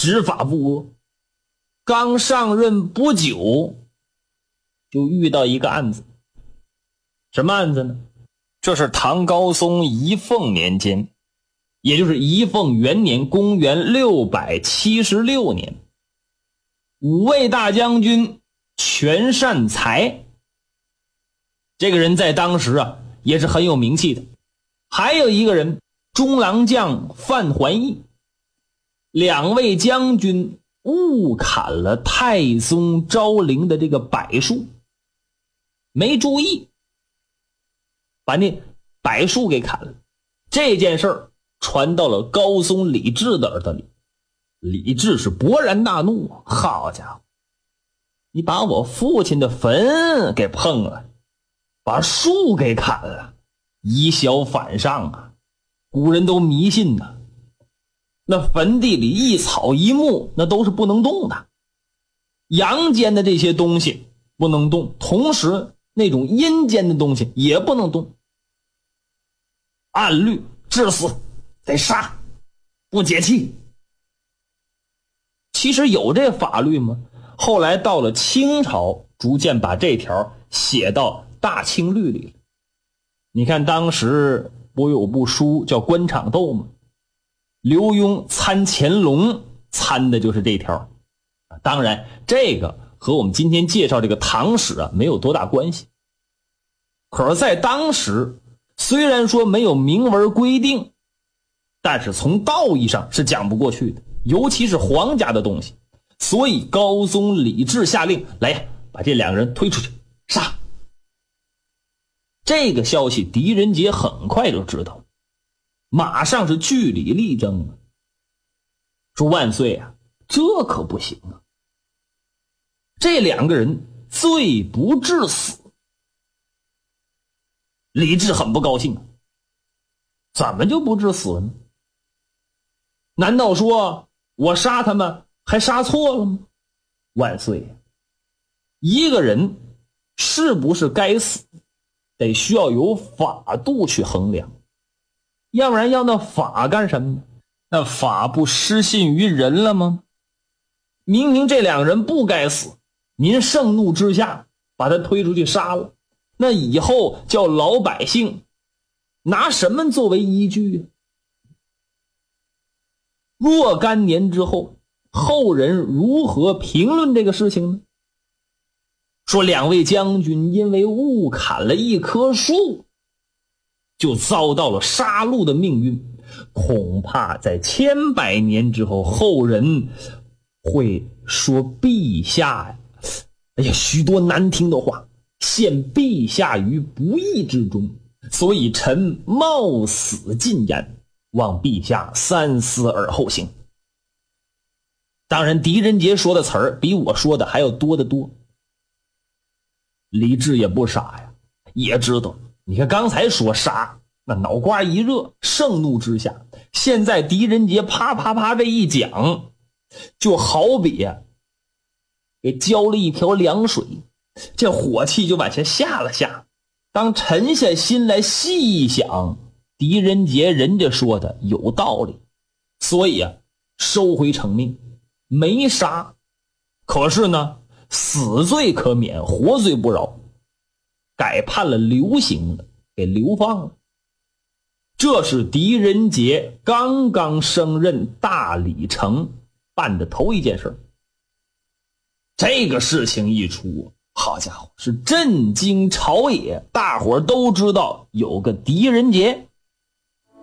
执法不阿。刚上任不久，就遇到一个案子。什么案子呢？这是唐高宗仪凤年间，也就是仪凤元年，公元676年，五位大将军全善才，这个人在当时也是很有名气的。还有一个人中郎将范桓义，两位将军误砍了太宗昭陵的这个柏树，没注意把那柏树给砍了。这件事儿传到了高宗李治的耳朵里，李治是勃然大怒，好家伙，你把我父亲的坟给碰了，把树给砍了，以小反上啊！古人都迷信呐，那坟地里一草一木那都是不能动的，阳间的这些东西不能动，同时那种阴间的东西也不能动。按律致死，得杀，不解气。其实有这法律吗？后来到了清朝，逐渐把这条写到大清律里了。你看当时不有部书叫《官场斗》吗？刘墉参乾隆参的就是这条。当然这个和我们今天介绍这个唐史没有多大关系。可是在当时，虽然说没有明文规定，但是从道义上是讲不过去的，尤其是皇家的东西。所以高宗李治下令，来呀，把这两个人推出去杀。这个消息狄仁杰很快就知道，马上是据理力争啊，说万岁啊，这可不行啊，这两个人罪不至死。李治很不高兴啊，怎么就不致死呢？难道说我杀他们还杀错了吗？万岁，一个人是不是该死，得需要有法度去衡量，要不然要那法干什么呢？那法不失信于人了吗？明明这两个人不该死，您盛怒之下把他推出去杀了，那以后叫老百姓拿什么作为依据？若干年之后，后人如何评论这个事情呢？说两位将军因为误砍了一棵树，就遭到了杀戮的命运。恐怕在千百年之后，后人会说陛下许多难听的话，陷陛下于不义之中，所以臣冒死进言，望陛下三思而后行。当然狄仁杰说的词儿比我说的还要多得多。李治也不傻呀，也知道，你看刚才说杀，那脑瓜一热，盛怒之下，现在狄仁杰啪啪啪这一讲，就好比给浇了一瓢凉水，这火气就往下下了下。当沉下心来细一想，狄仁杰人家说的有道理，所以收回成命，没杀。可是呢，死罪可免，活罪不饶，改判了流刑了，给流放了。这是狄仁杰刚刚升任大理丞办的头一件事。这个事情一出，好家伙，是震惊朝野，大伙儿都知道有个狄仁杰。